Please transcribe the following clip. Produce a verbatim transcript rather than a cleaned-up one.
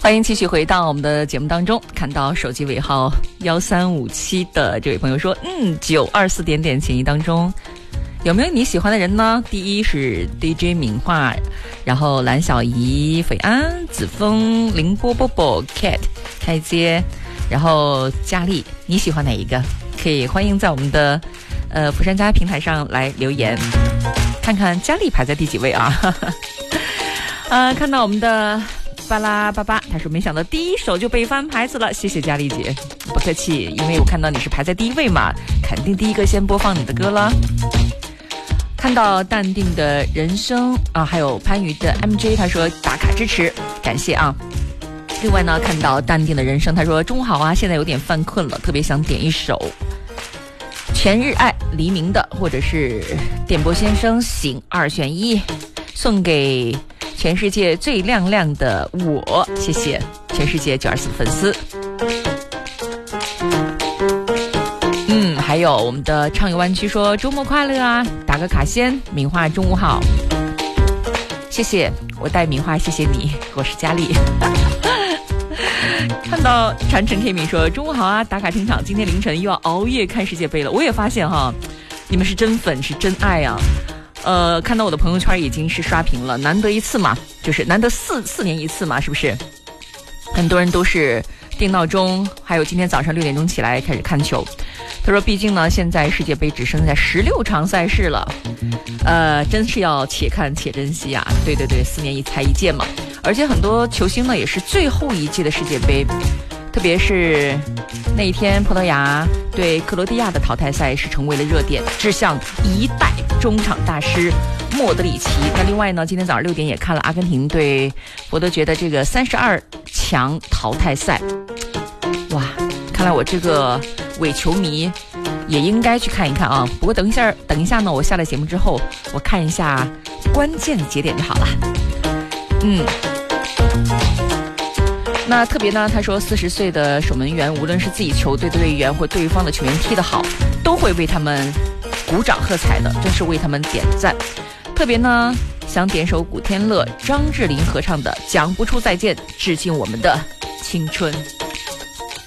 欢迎继续回到我们的节目当中。看到手机尾号幺三五七的这位朋友说，嗯，九二四点点情谊当中有没有你喜欢的人呢？第一是 D J 敏化，然后蓝小怡、斐安、子枫、凌波波波、Cat、开街，然后佳丽，你喜欢哪一个？可以欢迎在我们的呃釜山家平台上来留言，看看佳丽排在第几位啊？呃，看到我们的巴拉巴巴，他说没想到第一首就被翻牌子了，谢谢佳丽姐，不客气，因为我看到你是排在第一位嘛，肯定第一个先播放你的歌了。看到淡定的人生啊，还有番禺的 M J， 他说打卡支持，感谢啊。另外呢，看到淡定的人生，他说中午好啊，现在有点犯困了，特别想点一首全日爱黎明的，或者是电波先生醒二选一，送给全世界最亮亮的我，谢谢全世界九二四粉丝。嗯，还有我们的畅游湾区说周末快乐啊，打个卡先，敏化中午好，谢谢，我带敏化，谢谢你，我是佳丽。看到传承 K 米说中午好啊，打卡听场，今天凌晨又要熬夜看世界杯了。我也发现哈，你们是真粉，是真爱啊。呃，看到我的朋友圈已经是刷屏了，难得一次嘛，就是难得四四年一次嘛，是不是？很多人都是定闹钟，还有今天早上六点钟起来开始看球。他说，毕竟呢，现在世界杯只剩下十六场赛事了，呃，真是要且看且珍惜啊！对对对，四年一才一届嘛，而且很多球星呢也是最后一届的世界杯。特别是那一天，葡萄牙对克罗地亚的淘汰赛是成为了热点，指向一代中场大师莫德里奇。那另外呢，今天早上六点也看了阿根廷对伯德爵的这个三十二强淘汰赛。哇，看来我这个伪球迷也应该去看一看啊！不过等一下，等一下呢，我下了节目之后，我看一下关键节点就好了。嗯。那特别呢，他说四十岁的守门员，无论是自己球队的队员或对方的球员踢得好，都会为他们鼓掌喝彩的，真是为他们点赞。特别呢，想点首古天乐、张智霖合唱的《讲不出再见》，致敬我们的青春。